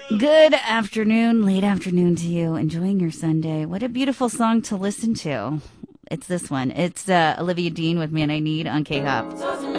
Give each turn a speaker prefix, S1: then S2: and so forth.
S1: Good afternoon, late afternoon to you. Enjoying your Sunday. What a beautiful song to listen to. It's this one. It's Olivia Dean with Man I Need on K-Hop.